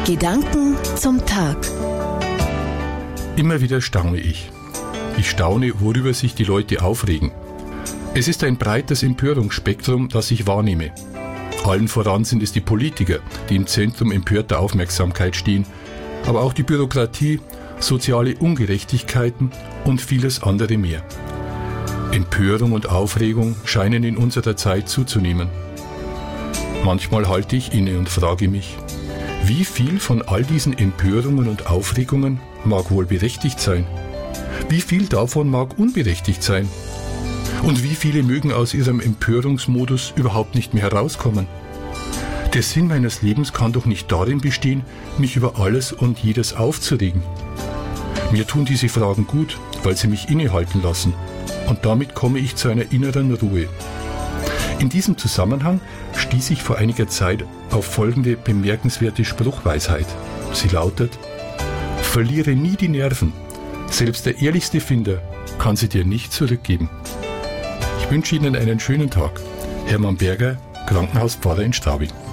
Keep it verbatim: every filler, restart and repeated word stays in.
Gedanken zum Tag. Immer wieder staune ich. Ich staune, worüber sich die Leute aufregen. Es ist ein breites Empörungsspektrum, das ich wahrnehme. Allen voran sind es die Politiker, die im Zentrum empörter Aufmerksamkeit stehen, aber auch die Bürokratie, soziale Ungerechtigkeiten und vieles andere mehr. Empörung und Aufregung scheinen in unserer Zeit zuzunehmen. Manchmal halte ich inne und frage mich, wie viel von all diesen Empörungen und Aufregungen mag wohl berechtigt sein? Wie viel davon mag unberechtigt sein? Und wie viele mögen aus ihrem Empörungsmodus überhaupt nicht mehr herauskommen? Der Sinn meines Lebens kann doch nicht darin bestehen, mich über alles und jedes aufzuregen. Mir tun diese Fragen gut, weil sie mich innehalten lassen. Und damit komme ich zu einer inneren Ruhe. In diesem Zusammenhang stieß ich vor einiger Zeit auf folgende bemerkenswerte Spruchweisheit. Sie lautet: Verliere nie die Nerven. Selbst der ehrlichste Finder kann sie dir nicht zurückgeben. Ich wünsche Ihnen einen schönen Tag. Hermann Berger, Krankenhauspfarrer in Straubing.